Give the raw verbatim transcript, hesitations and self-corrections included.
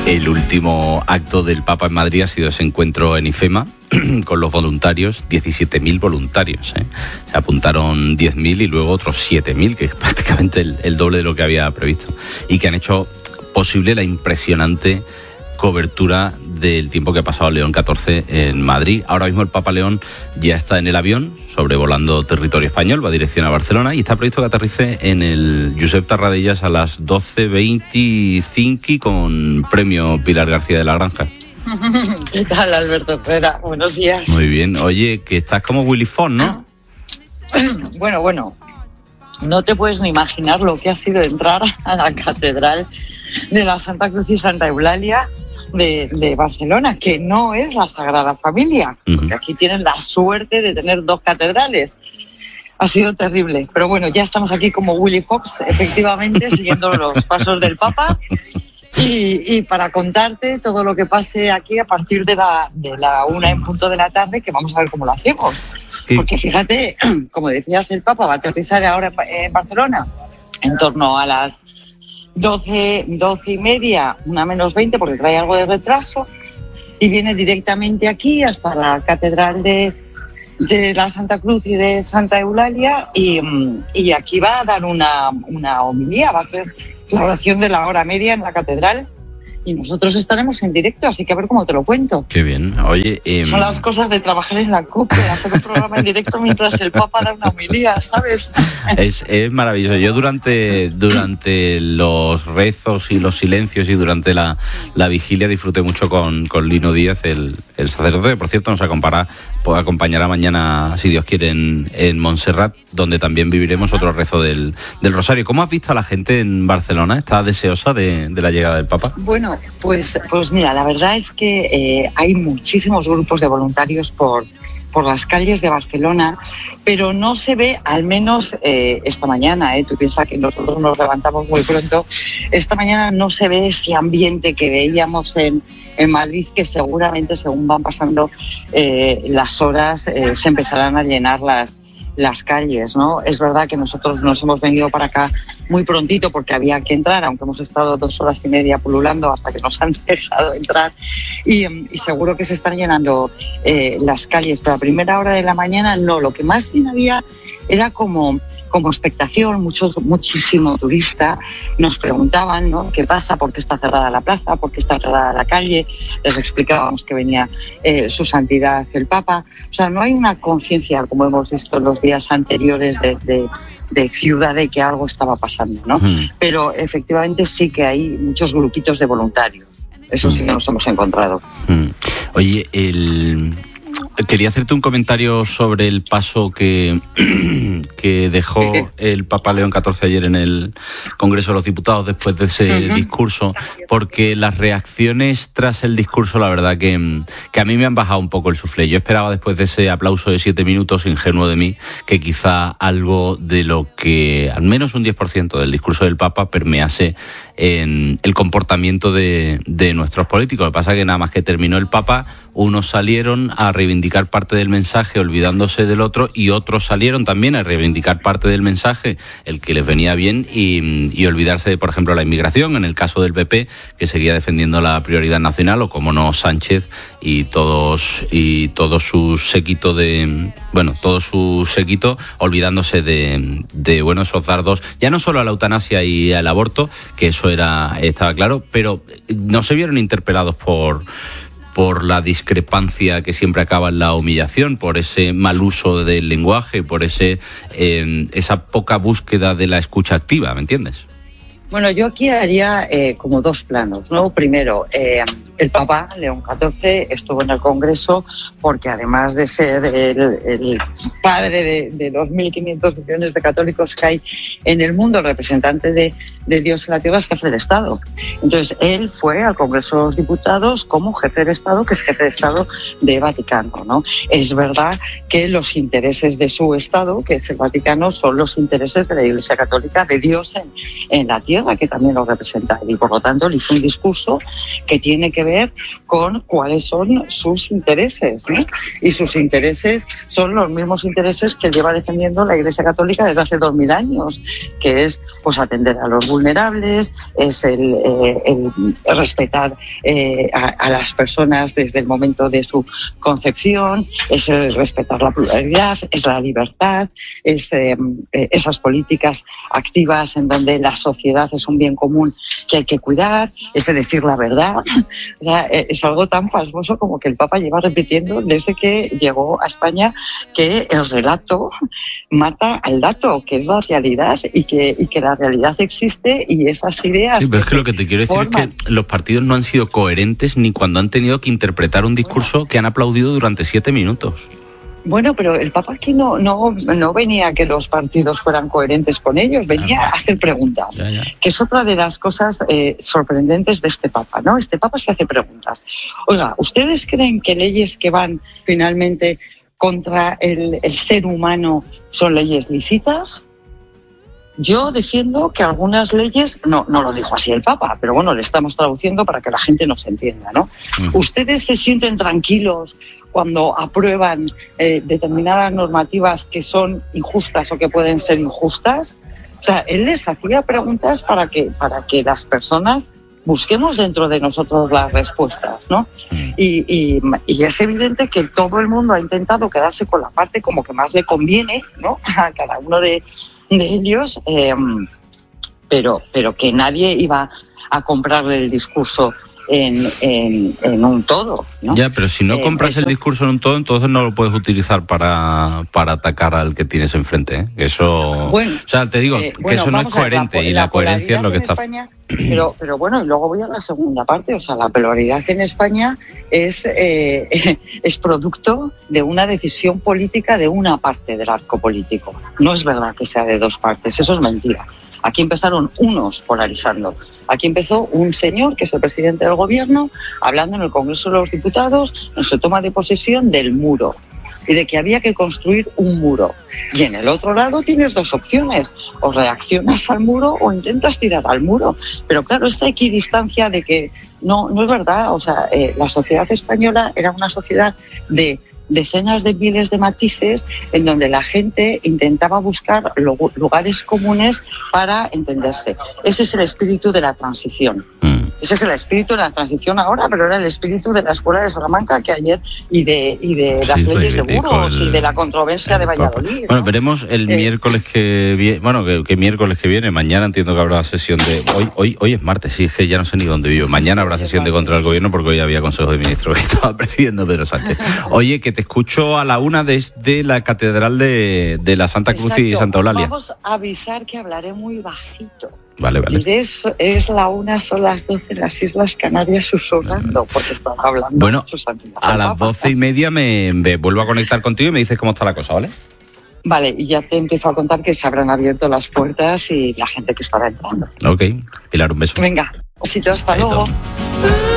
El último acto del Papa en Madrid ha sido ese encuentro en IFEMA con los voluntarios, diecisiete mil voluntarios. ¿eh? Se apuntaron diez mil y luego otros siete mil, que es prácticamente el, el doble de lo que había previsto. Y que han hecho posible la impresionante cobertura del tiempo que ha pasado León catorce en Madrid. Ahora mismo el Papa León ya está en el avión sobrevolando territorio español, va dirección a Barcelona y está previsto que aterrice en el Josep Tarradellas a las doce veinticinco con premio Pilar García de la Granja. ¿Qué tal, Alberto Herrera? Buenos días. Muy bien. Oye, que estás como Willy Font, ¿no? Bueno, bueno. No te puedes ni imaginar lo que ha sido entrar a la Catedral de la Santa Cruz y Santa Eulalia de, de Barcelona, que no es la Sagrada Familia, uh-huh. porque aquí tienen la suerte de tener dos catedrales. Ha sido terrible, pero bueno, ya estamos aquí como Willy Fox, efectivamente, siguiendo los pasos del Papa. Y, y para contarte todo lo que pase aquí a partir de la, de la una en punto de la tarde, que vamos a ver cómo lo hacemos. Sí. Porque fíjate, como decías, el Papa va a aterrizar ahora en Barcelona en torno a las doce, doce y media, una menos veinte, porque trae algo de retraso, y viene directamente aquí hasta la Catedral de, de la Santa Cruz y de Santa Eulalia, y, y aquí va a dar una, una homilía, va a hacer la oración de la hora media en la catedral y nosotros estaremos en directo, así que a ver cómo te lo cuento. Qué bien. Oye, eh... son las cosas de trabajar en la COPE, hacer un programa en directo mientras el Papa da una homilía, ¿sabes? Es, es maravilloso. Yo durante durante los rezos y los silencios y durante la, la vigilia disfruté mucho con, con Lino Díaz, el, el sacerdote, por cierto nos acompañará, pues, acompañará mañana, si Dios quiere, en, en Montserrat, donde también viviremos otro rezo del, del Rosario. ¿Cómo has visto a la gente en Barcelona? ¿Está deseosa de, de la llegada del Papa? Bueno, Pues, pues mira, la verdad es que eh, hay muchísimos grupos de voluntarios por, por las calles de Barcelona, pero no se ve, al menos eh, esta mañana, eh, tú piensas que nosotros nos levantamos muy pronto, esta mañana no se ve ese ambiente que veíamos en, en Madrid, que seguramente según van pasando eh, las horas eh, se empezarán a llenar las las calles, ¿no? Es verdad que nosotros nos hemos venido para acá muy prontito porque había que entrar, aunque hemos estado dos horas y media pululando hasta que nos han dejado entrar y, y seguro que se están llenando eh, las calles, pero a primera hora de la mañana no, lo que más bien había era como como expectación, muchos, muchísimo turista, nos preguntaban, ¿no? ¿Qué pasa? ¿Por qué está cerrada la plaza? ¿Por qué está cerrada la calle? Les explicábamos que venía eh, su santidad el Papa. O sea, no hay una conciencia, como hemos visto en los días anteriores, de, de, de ciudad de que algo estaba pasando, ¿no? Mm. Pero efectivamente sí que hay muchos grupitos de voluntarios. Eso sí que nos hemos encontrado. Mm. Oye, el... Quería hacerte un comentario sobre el paso que, que dejó sí, sí. el Papa León catorce ayer en el Congreso de los Diputados después de ese uh-huh. discurso, porque las reacciones tras el discurso, la verdad que, que a mí me han bajado un poco el suflé. Yo esperaba después de ese aplauso de siete minutos, ingenuo de mí, que quizá algo de lo que, al menos un diez por ciento del discurso del Papa permease en el comportamiento de, de nuestros políticos. Lo que pasa es que nada más que terminó el Papa, unos salieron a reivindicar parte del mensaje olvidándose del otro y otros salieron también a reivindicar parte del mensaje, el que les venía bien, y, y olvidarse de, por ejemplo, la inmigración, en el caso del P P, que seguía defendiendo la prioridad nacional, o como no, Sánchez y todos y todo su séquito de, bueno, todo su séquito olvidándose de, de bueno, esos dardos, ya no solo a la eutanasia y al aborto, que eso era estaba claro, pero no se vieron interpelados por por la discrepancia que siempre acaba en la humillación, por ese mal uso del lenguaje, por ese eh, esa poca búsqueda de la escucha activa, ¿me entiendes? Bueno, yo aquí haría eh, como dos planos, ¿no? Primero, eh, el Papa León catorce estuvo en el Congreso porque además de ser el, el padre de, de dos mil quinientos millones de católicos que hay en el mundo, el representante de, de Dios en la tierra, es jefe de Estado. Entonces, él fue al Congreso de los Diputados como jefe de Estado, que es jefe de Estado de Vaticano, ¿no? Es verdad que los intereses de su Estado, que es el Vaticano, son los intereses de la Iglesia Católica, de Dios en, en la tierra. izquierda, que también lo representa él, y por lo tanto él hizo un discurso que tiene que ver con cuáles son sus intereses, ¿no? Y sus intereses son los mismos intereses que lleva defendiendo la Iglesia Católica desde hace dos mil años, que es pues atender a los vulnerables, es el, eh, el respetar eh, a, a las personas desde el momento de su concepción, es el respetar la pluralidad, es la libertad, es eh, esas políticas activas en donde la sociedad es un bien común que hay que cuidar, es decir la verdad. O sea, es algo tan pasmoso como que el Papa lleva repitiendo desde que llegó a España que el relato mata al dato, que es la realidad, y que, y que la realidad existe y esas ideas... Sí, pero es que lo que te quiero decir forman... es que los partidos no han sido coherentes ni cuando han tenido que interpretar un discurso bueno. que han aplaudido durante siete minutos. Bueno, pero el Papa aquí no, no, no venía a que los partidos fueran coherentes con ellos, venía a hacer preguntas, ya, ya. que es otra de las cosas eh, sorprendentes de este Papa, ¿no? Este Papa se hace preguntas. Oiga, ¿ustedes creen que leyes que van finalmente contra el, el ser humano son leyes lícitas? Yo defiendo que algunas leyes, no, no lo dijo así el Papa, pero bueno, le estamos traduciendo para que la gente nos entienda, ¿no? Uh-huh. ¿Ustedes se sienten tranquilos cuando aprueban eh, determinadas normativas que son injustas o que pueden ser injustas? O sea, él les hacía preguntas para que, para que las personas busquemos dentro de nosotros las respuestas, ¿no? Y, y, y es evidente que todo el mundo ha intentado quedarse con la parte como que más le conviene, ¿no? A cada uno de, de ellos, eh, pero, pero que nadie iba a comprarle el discurso en, en, en un todo, ¿no? Ya, pero si no eh, compras eso... el discurso en un todo, entonces no lo puedes utilizar para, para atacar al que tienes enfrente, ¿eh? Eso, bueno, o sea, te digo eh, que bueno, eso no es coherente, la, y la, la coherencia es lo que está... España, pero, pero bueno, y luego voy a la segunda parte, o sea, la pluralidad en España es, eh, es producto de una decisión política de una parte del arco político. No es verdad que sea de dos partes, eso es mentira. Aquí empezaron unos polarizando. Aquí empezó un señor, que es el presidente del gobierno, hablando en el Congreso de los Diputados, en su toma de posesión, del muro y de que había que construir un muro. Y en el otro lado tienes dos opciones: o reaccionas al muro o intentas tirar al muro. Pero claro, esta equidistancia de que no, no es verdad. O sea, eh, la sociedad española era una sociedad de decenas de miles de matices en donde la gente intentaba buscar lugares comunes para entenderse. Ese es el espíritu de la transición. Mm. Ese es el espíritu de la transición ahora, pero era el espíritu de la Escuela de Salamanca que ayer y de y de las sí, leyes de Burgos el, y de la controversia de Valladolid. ¿no? Bueno, veremos el eh, miércoles que viene, bueno, que, que miércoles que viene, mañana entiendo que habrá sesión de... Hoy hoy hoy es martes, sí, es que ya no sé ni dónde vivo. Mañana habrá sesión de control del gobierno porque hoy había Consejo de Ministros que estaba presidiendo Pedro Sánchez. Oye, que te escucho a la una desde la Catedral de, de la Santa Cruz. Exacto. Y Santa Eulalia. Vamos a avisar que hablaré muy bajito. Vale, vale. Y es, es la una, son las doce en las Islas Canarias susurrando, porque estaba hablando. Bueno, a las doce y media me, me vuelvo a conectar contigo y me dices cómo está la cosa, ¿vale? Vale, y ya te empiezo a contar que se habrán abierto las puertas y la gente que estará entrando. Ok, Pilar, un beso. Venga, besito, hasta luego.